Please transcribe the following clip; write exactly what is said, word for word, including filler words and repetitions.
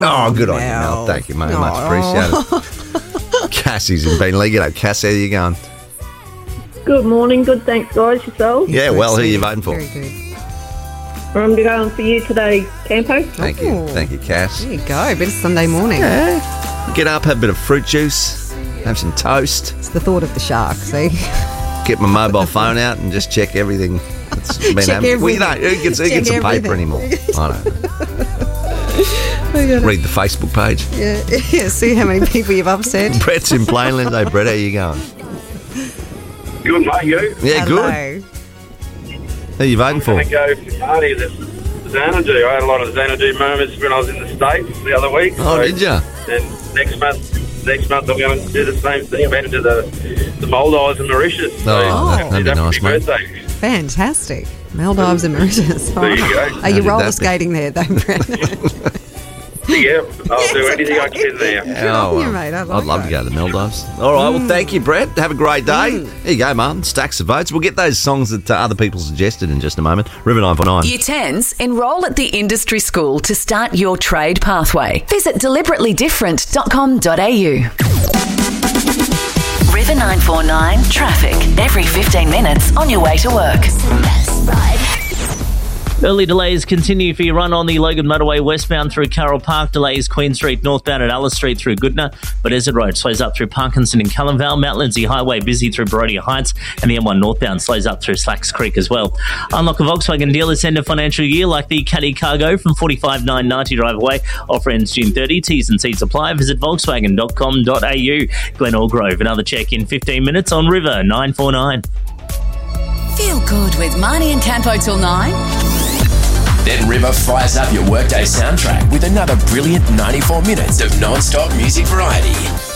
Oh, good on you, Mel. Thank you, mate. Much appreciated. Cassie's in Beenleigh. G'day, Cass. How you going? Good morning. Good, thanks, guys. Yourself? Yeah, well, who are you voting for? Very good. I'm going for you today, Campo. Thank you. Thank you, Cass. There you go. Bit of Sunday morning. Yeah. Get up, have a bit of fruit juice, have some toast. It's the thought of the shark, see? Get my mobile phone out and just check everything that's been Check happening. Well, you know, everything. who gets, who Check gets a paper everything. anymore? I don't know. Read the Facebook page. Yeah, yeah. See how many people you've upset. Brett's in Plainland. Hey, Brett, how you going? Good, mate, you? Yeah, Hello. good. Who are you voting for? I'm going to go for Marty, this Xanadu. I had a lot of Xanadu moments when I was in the States the other week. Oh, so did ya? Then next month, next month I'm going to do the same thing. I'm heading to the, the Maldives and Mauritius. So Oh, that'd happy be nice, happy mate. birthday. Fantastic. Maldives and Mauritius. There you go. Are How you did roller that be? skating there, though, Brett? Yeah, I'll Yes, do anything I okay. can there. Good on you, mate. I I'd like love that. to go to the Maldives. All right, well, thank you, Brett. Have a great day. There you go, Martin. Stacks of votes. We'll get those songs that uh, other people suggested in just a moment. River nine four nine. Year tens, enrol at the industry school to start your trade pathway. Visit deliberately different dot com dot a u. River nine four nine traffic every fifteen minutes on your way to work. Early delays continue for your run on the Logan Motorway westbound through Carroll Park. Delays Queen Street northbound at Alice Street through Goodna. But Desert Road slows up through Parkinson and Cullenvale. Mount Lindsay Highway busy through Barodia Heights. And the M one northbound slows up through Slacks Creek as well. Unlock a Volkswagen dealers end of financial year like the Caddy Cargo from forty-five nine ninety drive away. Offer ends June thirtieth. T's and C's apply. Visit volkswagen dot com dot a u. Glen Grove. Another check in fifteen minutes on River nine four nine. Feel good with Marnie and Campo till nine. Then River fires up your workday soundtrack with another brilliant ninety-four minutes of non-stop music variety.